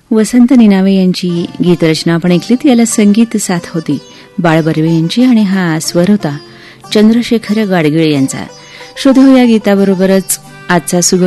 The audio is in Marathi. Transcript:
वसंत निनावे यांची गीतरचना आपण ऐकलीत. याला संगीत साथ होती बाळ बर्वे यांची आणि हा स्वर होता चंद्रशेखर गाडगिळे यांचा. श्रोते हो, या गीताबरोबरच आजचा सुगम